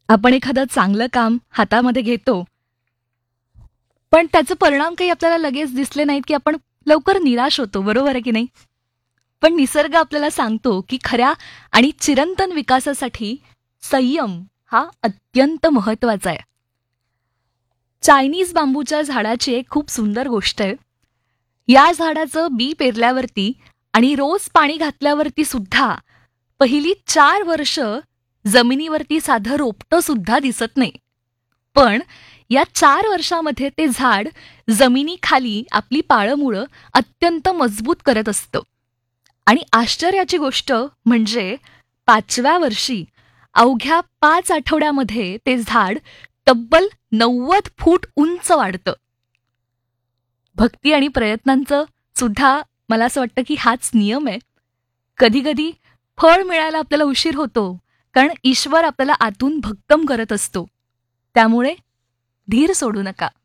आपण एखादं चांगलं काम हातामध्ये घेतो, पण त्याचे परिणाम काही आपल्याला लगेच दिसले नाहीत की आपण लवकर निराश होतो, बरोबर आहे की नाही? पण निसर्ग आपल्याला सांगतो की खऱ्या आणि चिरंतन विकासासाठी संयम हा अत्यंत महत्वाचा आहे. चायनीज बांबूच्या झाडाची एक खूप सुंदर गोष्ट आहे. या झाडाचं बी पेरल्यावरती आणि रोज पाणी घातल्यावरती सुद्धा पहिली 4 वर्ष जमिनीवरती साधं रोपटं सुद्धा दिसत नाही. पण या 4 वर्षामध्ये ते झाड जमिनीखाली आपली पाळंमुळं अत्यंत मजबूत करत असतं. आणि आश्चर्याची गोष्ट म्हणजे 5व्या वर्षी अवघ्या 5 आठवड्यामध्ये ते झाड तब्बल 90 फूट उंच वाढतं. भक्ती आणि प्रयत्नांचं सुद्धा मला असं वाटतं की हाच नियम आहे. कधी कधी फळ मिळायला आपल्याला उशीर होतो, कारण ईश्वर आपल्याला आतून भक्कम करत असतो. त्यामुळे धीर सोडू नका.